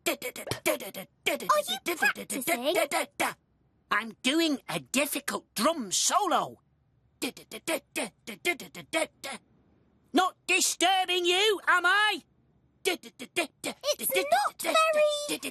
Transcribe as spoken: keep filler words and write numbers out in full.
you practicing? I'm doing a difficult drum solo. Not disturbing you, am I? It's not very